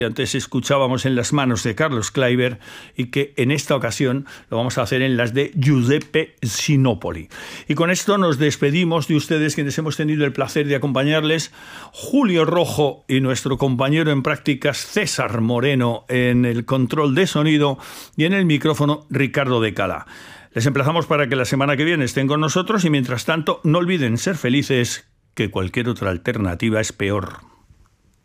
Antes escuchábamos En las manos de Carlos Kleiber y que en esta ocasión lo vamos a hacer en las de Giuseppe Sinopoli. Y con esto nos despedimos de ustedes, quienes hemos tenido el placer de acompañarles, Julio Rojo y nuestro compañero en prácticas César Moreno en el control de sonido y en el micrófono Ricardo de Cala. Les emplazamos para que la semana que viene estén con nosotros y mientras tanto no olviden ser felices, que cualquier otra alternativa es peor.